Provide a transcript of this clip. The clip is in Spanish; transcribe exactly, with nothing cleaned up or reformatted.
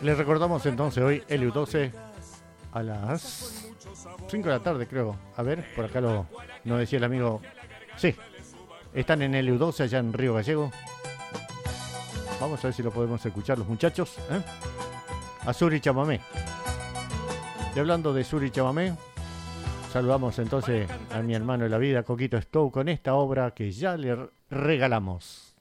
Les recordamos entonces hoy el U doce a las cinco de la tarde, creo. A ver, por acá lo nos decía el amigo. Sí, están en el U doce allá en Río Gallego. Vamos a ver si lo podemos escuchar los muchachos, ¿eh? A Suri Chamamé. Y hablando de Suri Chamamé, saludamos entonces a mi hermano de la vida, Coquito Stow, con esta obra que ya le regalamos.